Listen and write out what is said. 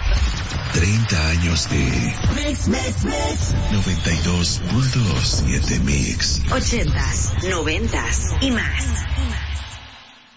30 años de Mix, mix, mix. 92.7 Mix. 80s, 90s y más.